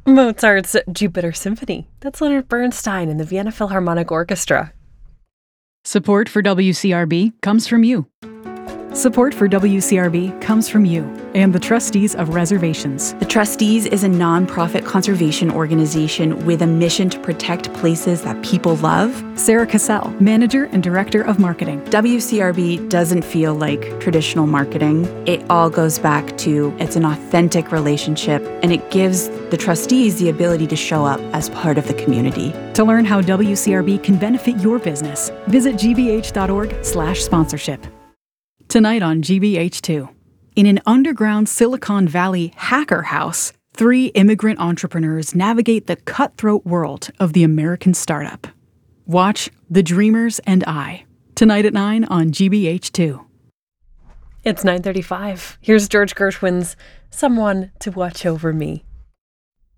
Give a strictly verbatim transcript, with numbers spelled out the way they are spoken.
Mozart's Jupiter Symphony. That's Leonard Bernstein and the Vienna Philharmonic Orchestra. Support for W C R B comes from you. Support for W C R B comes from you and the Trustees of Reservations. The Trustees is a nonprofit conservation organization with a mission to protect places that people love. Sarah Cassell, Manager and Director of Marketing. W C R B doesn't feel like traditional marketing. It all goes back to it's an authentic relationship, and it gives the trustees the ability to show up as part of the community. To learn how W C R B can benefit your business, visit g b h dot org slash sponsorship. Tonight on G B H two. In an underground Silicon Valley hacker house, three immigrant entrepreneurs navigate the cutthroat world of the American startup. Watch The Dreamers and I, tonight at nine on G B H two. It's nine thirty-five. Here's George Gershwin's Someone to Watch Over Me.